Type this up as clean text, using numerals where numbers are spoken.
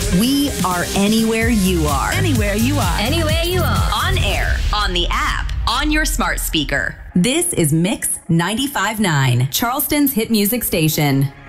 We are anywhere you are. Anywhere you are. Anywhere you are. On air, on the app, on your smart speaker. This is Mix 95.9, Charleston's hit music station.